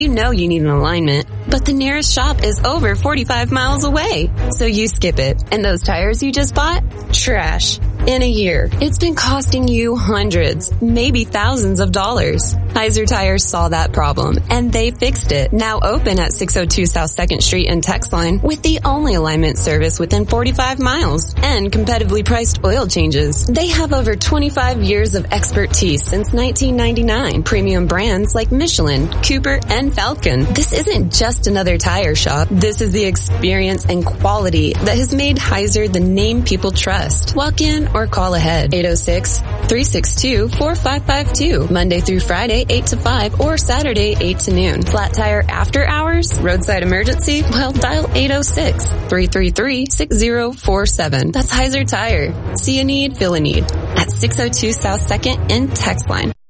You know you need an alignment, but the nearest shop is over 45 miles away. So you skip it. And those tires you just bought? Trash. In a year, it's been costing you hundreds, maybe thousands of dollars. Heiser Tires saw that problem, and they fixed it. Now open at 602 South 2nd Street in Texline with the only alignment service within 45 miles and competitively priced oil changes. They have over 25 years of expertise since 1999. Premium brands like Michelin, Cooper, and Falcon. This isn't just another tire shop. This is the experience and quality that has made Heiser the name people trust. Walk in or call ahead. 806-362-4552. Monday through Friday, 8 to 5, or Saturday, 8 to noon. Flat tire after hours? Roadside emergency? Well, dial 806-333-6047. That's Heiser Tire. See a need, feel a need. At 602 South 2nd in Texline.